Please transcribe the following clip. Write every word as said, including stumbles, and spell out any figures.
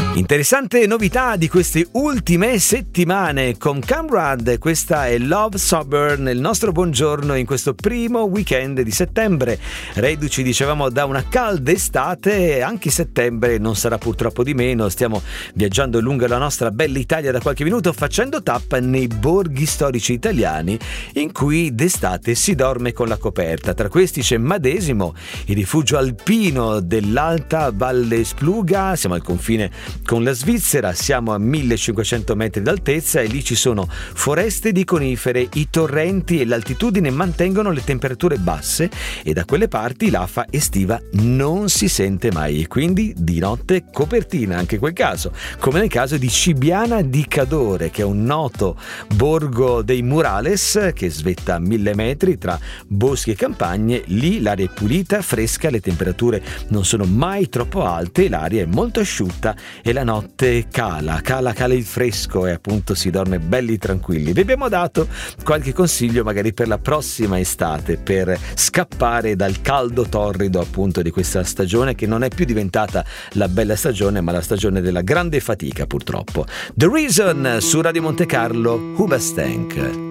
Interessante novità di queste ultime settimane con Camrad, questa è Love Sober nel nostro buongiorno in questo primo weekend di settembre, reduci dicevamo da una calda estate. Anche settembre non sarà purtroppo di meno, stiamo viaggiando lungo la nostra bella Italia da qualche minuto, facendo tappa nei borghi storici italiani in cui d'estate si dorme con la coperta. Tra questi c'è Madesimo, il rifugio alpino dell'Alta Valle Spluga, siamo al confine con la Svizzera, siamo a millecinquecento metri d'altezza e lì ci sono foreste di conifere, i torrenti e l'altitudine mantengono le temperature basse e da quelle parti l'afa estiva non si sente mai, e quindi di notte copertina anche in quel caso, come nel caso di Cibiana di Cadore, che è un noto borgo dei murales che svetta a mille metri tra boschi e campagne. Lì l'aria è pulita, fresca, le temperature non sono mai troppo alte, l'aria è molto asciutta e la notte cala, cala, cala il fresco e appunto si dorme belli tranquilli. Vi abbiamo dato qualche consiglio magari per la prossima estate, per scappare dal caldo torrido appunto di questa stagione che non è più diventata la bella stagione ma la stagione della grande fatica purtroppo. The Reason su Radio Monte Carlo, Hoobastank.